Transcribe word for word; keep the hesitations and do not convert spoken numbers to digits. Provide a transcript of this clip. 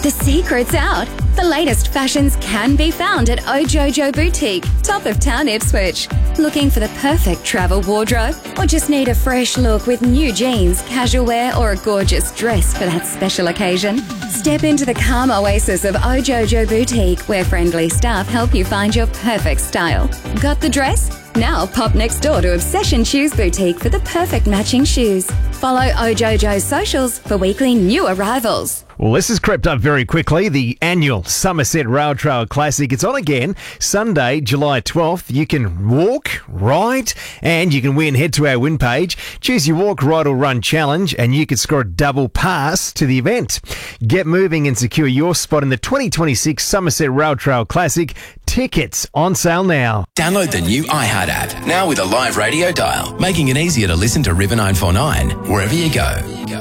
The secret's out. The latest fashions can be found at Ojojo Boutique, top of town Ipswich. Looking for the perfect travel wardrobe? Or just need a fresh look with new jeans, casual wear, or a gorgeous dress for that special occasion? Step into the calm oasis of Ojojo Boutique, where friendly staff help you find your perfect style. Got the dress? Now pop next door to Obsession Shoes Boutique for the perfect matching shoes. Follow Ojojo's socials for weekly new arrivals. Well, this has crept up very quickly. The annual Somerset Rail Trail Classic. It's on again Sunday, July twelfth. You can walk, ride, and you can win. Head to our win page, choose your walk, ride or run challenge, and you can score a double pass to the event. Get moving and secure your spot in the twenty twenty-six Somerset Rail Trail Classic. Tickets on sale now. Download the new iHeart app, now with a live radio dial, making it easier to listen to River nine four nine wherever you go.